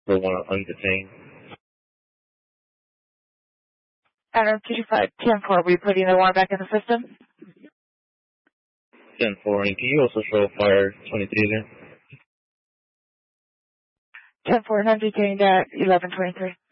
the one undetained. Adam 225, 10-4, we putting the water back in the system? 10-4, and can you also show fire 23 there? 10-4, and I'm detaining that 1123.